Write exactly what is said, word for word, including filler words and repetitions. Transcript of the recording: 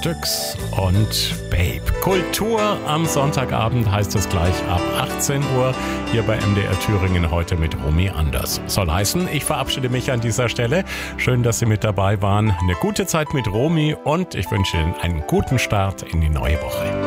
Styx und Babe. Kultur am Sonntagabend heißt es gleich ab achtzehn Uhr hier bei M D R Thüringen heute mit Romy Anders. Soll heißen, ich verabschiede mich an dieser Stelle. Schön, dass Sie mit dabei waren. Eine gute Zeit mit Romy und ich wünsche Ihnen einen guten Start in die neue Woche.